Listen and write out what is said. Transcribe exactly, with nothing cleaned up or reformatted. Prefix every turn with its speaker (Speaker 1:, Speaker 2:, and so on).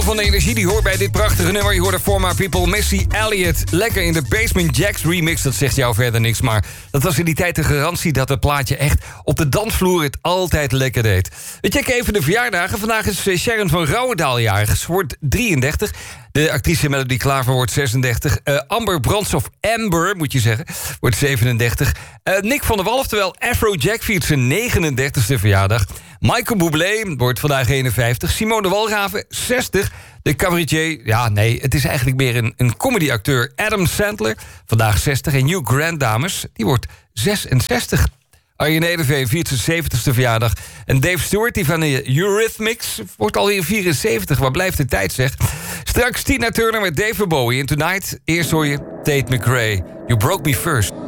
Speaker 1: van de energie die hoort bij dit prachtige nummer. Je hoort de Former People, Missy Elliott. Lekker in de Basement Jacks remix, dat zegt jou verder niks. Maar dat was in die tijd de garantie dat het plaatje echt op de dansvloer het altijd lekker deed. We checken even de verjaardagen. Vandaag is Sharon van Rouwendaal jarig. Ze wordt drieëndertig. De actrice Melody Klaver wordt zesendertig. Uh, Amber Brandstof, Amber moet je zeggen, wordt zevenendertig. Uh, Nick van der Wal, terwijl Afrojack viert zijn negenendertigste verjaardag. Michael Bublé wordt vandaag eenenvijftig. Simone de Walraven, zestig. De cabaretier, ja nee, het is eigenlijk meer een, een comedyacteur. Adam Sandler, vandaag zestig. En Hugh Grant, dames, die wordt zesenzestig. Arjen Nederveen viert zijn zeventigste verjaardag. En Dave Stewart, die van de Eurythmics, wordt alweer vierenzeventig. Waar blijft de tijd, zeg? Straks Tina Turner met David Bowie. En Tonight, eerst hoor je Tate McRae. You Broke Me First.